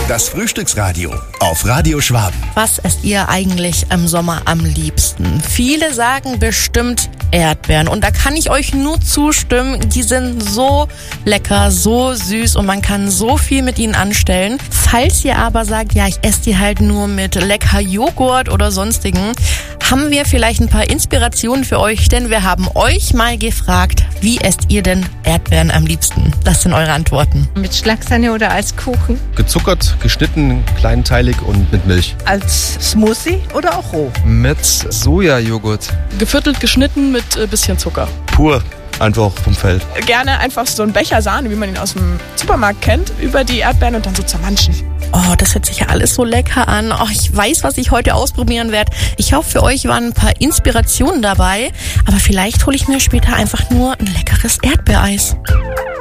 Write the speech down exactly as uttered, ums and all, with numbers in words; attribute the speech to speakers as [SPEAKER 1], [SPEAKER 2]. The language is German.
[SPEAKER 1] Das Frühstücksradio auf Radio Schwaben.
[SPEAKER 2] Was esst ihr eigentlich im Sommer am liebsten? Viele sagen bestimmt Erdbeeren. Und da kann ich euch nur zustimmen. Die sind so lecker, so süß und man kann so viel mit ihnen anstellen. Falls ihr aber sagt, ja, ich esse die halt nur mit lecker Joghurt oder sonstigen, haben wir vielleicht ein paar Inspirationen für euch, denn wir haben euch mal gefragt, wie esst ihr denn Erdbeeren am liebsten? Das sind eure Antworten.
[SPEAKER 3] Mit Schlagsahne oder als Kuchen?
[SPEAKER 4] Gezuckert, geschnitten, kleinteilig und mit Milch.
[SPEAKER 5] Als Smoothie oder auch roh?
[SPEAKER 6] Mit Sojajoghurt.
[SPEAKER 7] Geviertelt geschnitten mit äh, bisschen Zucker.
[SPEAKER 4] Pur, einfach vom Feld.
[SPEAKER 7] Gerne einfach so ein Becher Sahne, wie man ihn aus dem Supermarkt kennt, über die Erdbeeren und dann so zermanschen.
[SPEAKER 2] Oh, das hört sich ja alles so lecker an. Oh, ich weiß, was ich heute ausprobieren werde. Ich hoffe, für euch waren ein paar Inspirationen dabei. Aber vielleicht hole ich mir später einfach nur ein leckeres Erdbeereis.